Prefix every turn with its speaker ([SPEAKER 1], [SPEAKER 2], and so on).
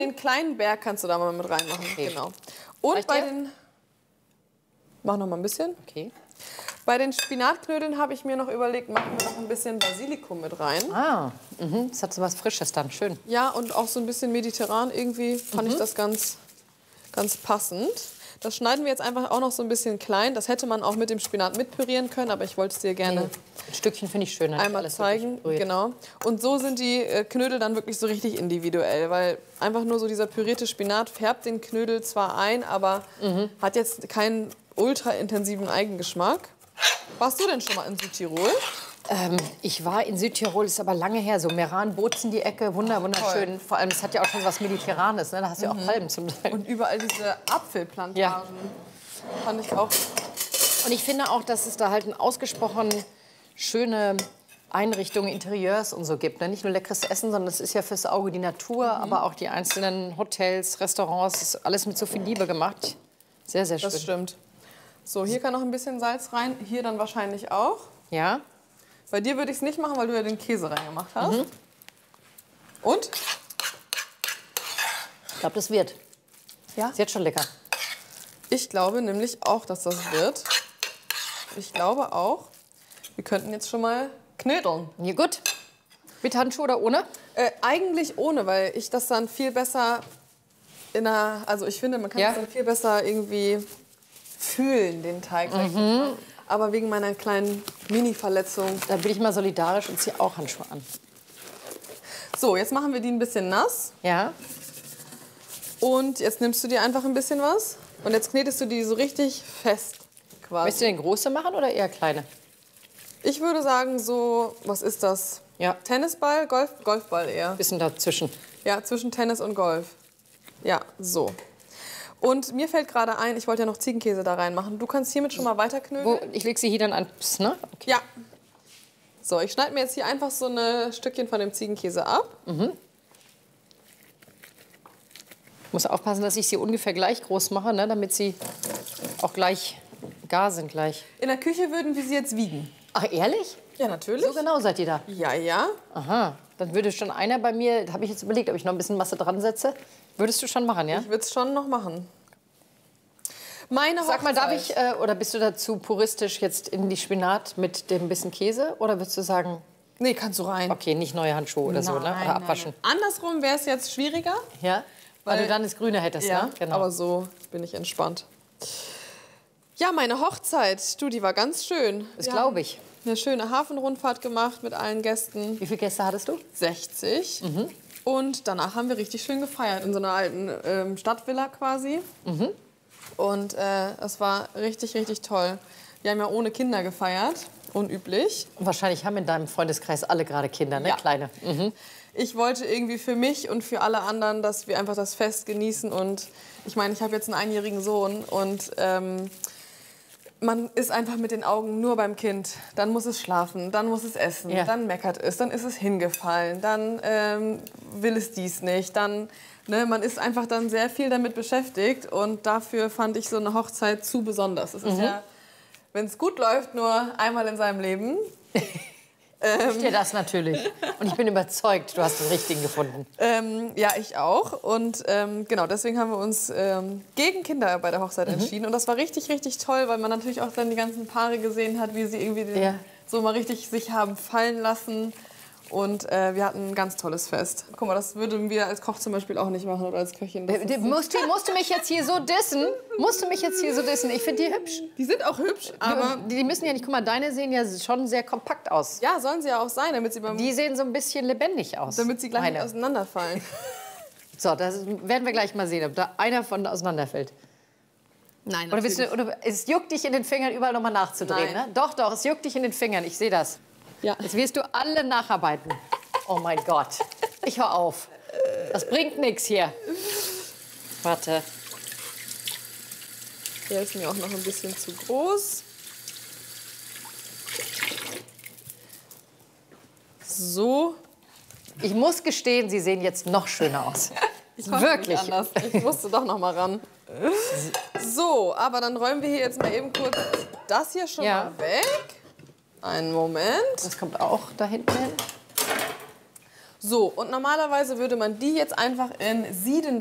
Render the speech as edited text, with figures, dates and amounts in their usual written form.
[SPEAKER 1] Den kleinen Berg kannst du da mal mit reinmachen.
[SPEAKER 2] Okay.
[SPEAKER 1] Genau. Und
[SPEAKER 2] Reicht
[SPEAKER 1] bei
[SPEAKER 2] der?
[SPEAKER 1] den... Mach noch mal ein bisschen.
[SPEAKER 2] Okay.
[SPEAKER 1] Bei den Spinatknödeln habe ich mir noch überlegt, machen wir noch ein bisschen Basilikum mit rein.
[SPEAKER 2] Ah, das hat so was Frisches dann. Schön.
[SPEAKER 1] Ja, und auch so ein bisschen mediterran. Irgendwie fand ich das ganz passend. Das schneiden wir jetzt einfach auch noch so ein bisschen klein. Das hätte man auch mit dem Spinat mitpürieren können, aber ich wollte es dir gerne
[SPEAKER 2] Ein Stückchen finde ich schön.
[SPEAKER 1] einmal zeigen. Genau. Und so sind die Knödel dann wirklich so richtig individuell, weil einfach nur so dieser pürierte Spinat färbt den Knödel zwar ein, aber hat jetzt keinen ultra intensiven Eigengeschmack. Warst du denn schon mal in Südtirol?
[SPEAKER 2] Ich war in Südtirol, ist aber lange her, so Meran, Bozen die Ecke, wunderschön. Vor allem, es hat ja auch schon was Mediterranes, ne? Da hast du ja auch Palmen zum Teil.
[SPEAKER 1] Und überall diese Apfelplantagen.
[SPEAKER 2] Ja.
[SPEAKER 1] Fand ich auch.
[SPEAKER 2] Und ich finde auch, dass es da halt eine ausgesprochen schöne Einrichtungen, Interieurs und so gibt. Ne? Nicht nur leckeres Essen, sondern es ist ja fürs Auge die Natur, aber auch die einzelnen Hotels, Restaurants, ist alles mit so viel Liebe gemacht. Sehr, sehr schön.
[SPEAKER 1] Das stimmt. So, hier kann noch ein bisschen Salz rein, hier dann wahrscheinlich auch.
[SPEAKER 2] Ja?
[SPEAKER 1] Bei dir würde ich es nicht machen, weil du ja den Käse reingemacht hast. Und?
[SPEAKER 2] Ich glaube, das wird.
[SPEAKER 1] Ja.
[SPEAKER 2] Ist jetzt schon lecker.
[SPEAKER 1] Ich glaube nämlich auch, dass das wird. Ich glaube auch, wir könnten jetzt schon mal knödeln.
[SPEAKER 2] Ja, gut. Mit Handschuh oder ohne?
[SPEAKER 1] Eigentlich ohne, weil ich das dann viel besser also ich finde, man kann das dann viel besser irgendwie fühlen, den Teig. Aber wegen meiner kleinen Mini-Verletzung.
[SPEAKER 2] Da bin ich mal solidarisch und ziehe auch Handschuhe an.
[SPEAKER 1] So, jetzt machen wir die ein bisschen nass.
[SPEAKER 2] Ja?
[SPEAKER 1] Und jetzt nimmst du dir einfach ein bisschen was. Und jetzt knetest du die so richtig fest quasi.
[SPEAKER 2] Möchtest du denn große machen oder eher kleine?
[SPEAKER 1] Ich würde sagen so, was ist das?
[SPEAKER 2] Ja.
[SPEAKER 1] Tennisball, Golfball eher.
[SPEAKER 2] Bisschen dazwischen.
[SPEAKER 1] Ja, zwischen Tennis und Golf. Ja, so. Und mir fällt gerade ein, ich wollte ja noch Ziegenkäse da reinmachen. Du kannst hiermit schon mal weiterknödeln.
[SPEAKER 2] Ich lege sie hier dann an. Ne? Okay.
[SPEAKER 1] Ja. So, ich schneide mir jetzt hier einfach so ein Stückchen von dem Ziegenkäse ab.
[SPEAKER 2] Ich muss aufpassen, dass ich sie ungefähr gleich groß mache, ne? Damit sie auch gleich gar sind gleich.
[SPEAKER 1] In der Küche würden wir sie jetzt wiegen.
[SPEAKER 2] Ach, ehrlich?
[SPEAKER 1] Ja, natürlich.
[SPEAKER 2] So genau seid ihr da?
[SPEAKER 1] Ja, ja.
[SPEAKER 2] Aha. Dann würde schon einer bei mir, da habe ich jetzt überlegt, ob ich noch ein bisschen Masse dran setze. Würdest du schon machen, ja?
[SPEAKER 1] Ich würde es schon noch machen. Meine
[SPEAKER 2] Sag mal, darf
[SPEAKER 1] Hochzeit.
[SPEAKER 2] ich, oder bist du dazu puristisch jetzt in die Spinat mit dem bisschen Käse? Oder würdest du sagen,
[SPEAKER 1] Nee, kannst du rein.
[SPEAKER 2] okay, nicht neue Handschuhe oder so, ne?
[SPEAKER 1] Nein,
[SPEAKER 2] Oder abwaschen?
[SPEAKER 1] nein. Andersrum wäre es jetzt schwieriger.
[SPEAKER 2] Ja? Weil
[SPEAKER 1] Weil-
[SPEAKER 2] du dann das Grüne hättest,
[SPEAKER 1] Ja,
[SPEAKER 2] ne? Genau.
[SPEAKER 1] aber so bin ich entspannt. Ja, meine Hochzeit, du, die war ganz schön.
[SPEAKER 2] Das
[SPEAKER 1] Wir
[SPEAKER 2] glaube
[SPEAKER 1] haben
[SPEAKER 2] ich.
[SPEAKER 1] Eine schöne Hafenrundfahrt gemacht mit allen Gästen.
[SPEAKER 2] Wie viele Gäste hattest du?
[SPEAKER 1] 60. Und danach haben wir richtig schön gefeiert in so einer alten Stadtvilla quasi. Und es war richtig, richtig toll. Wir haben ja ohne Kinder gefeiert, unüblich.
[SPEAKER 2] Und wahrscheinlich haben in deinem Freundeskreis alle gerade Kinder, ne?
[SPEAKER 1] Ja.
[SPEAKER 2] Kleine.
[SPEAKER 1] Ich wollte irgendwie für mich und für alle anderen, dass wir einfach das Fest genießen. Und ich meine, ich habe jetzt einen einjährigen Sohn und man ist einfach mit den Augen nur beim Kind. Dann muss es schlafen, dann muss es essen,
[SPEAKER 2] Ja.
[SPEAKER 1] dann meckert es, dann ist es hingefallen, dann will es dies nicht. Dann, ne, man ist einfach dann sehr viel damit beschäftigt und dafür fand ich so eine Hochzeit zu besonders. Es ist ja, wenn es gut läuft, nur einmal in seinem Leben.
[SPEAKER 2] Ich dir das natürlich. Und ich bin überzeugt, du hast den richtigen gefunden.
[SPEAKER 1] Ja, ich auch. Und genau, deswegen haben wir uns gegen Kinder bei der Hochzeit entschieden. Und das war richtig, richtig toll, weil man natürlich auch dann die ganzen Paare gesehen hat, wie sie irgendwie
[SPEAKER 2] Ja.
[SPEAKER 1] so mal richtig sich haben fallen lassen. Und wir hatten ein ganz tolles Fest. Guck mal, das würden wir als Koch zum Beispiel auch nicht machen oder als Köchin. Das ist,
[SPEAKER 2] Musst du mich jetzt hier so dissen? Musst du mich jetzt hier so dissen? Ich finde die hübsch.
[SPEAKER 1] die sind auch hübsch, aber
[SPEAKER 2] Die müssen ja nicht, guck mal, deine sehen ja schon sehr kompakt aus.
[SPEAKER 1] ja, sollen sie ja auch sein, damit sie,
[SPEAKER 2] Die sehen so ein bisschen lebendig aus.
[SPEAKER 1] gleich nicht
[SPEAKER 2] Meine.
[SPEAKER 1] auseinanderfallen.
[SPEAKER 2] So, das werden wir gleich mal sehen, ob da einer von auseinanderfällt.
[SPEAKER 1] Nein,
[SPEAKER 2] Oder, es juckt dich in den Fingern, überall nochmal nachzudrehen.
[SPEAKER 1] Nein.
[SPEAKER 2] Ne? Doch, doch, es juckt dich in den Fingern. Ich sehe das.
[SPEAKER 1] Ja.
[SPEAKER 2] Jetzt wirst du alle nacharbeiten. Oh mein Gott. Ich hör auf. Das bringt nichts hier. Warte.
[SPEAKER 1] Der ist mir auch noch ein bisschen zu groß. So.
[SPEAKER 2] Ich muss gestehen, sie sehen jetzt noch schöner aus.
[SPEAKER 1] Ich konnte
[SPEAKER 2] Wirklich.
[SPEAKER 1] nicht anders. Ich musste doch noch mal ran. So, aber dann räumen wir hier jetzt mal eben kurz das hier schon
[SPEAKER 2] Ja.
[SPEAKER 1] mal weg. Einen Moment.
[SPEAKER 2] Das kommt auch da hinten hin.
[SPEAKER 1] So, und normalerweise würde man die jetzt einfach in siedende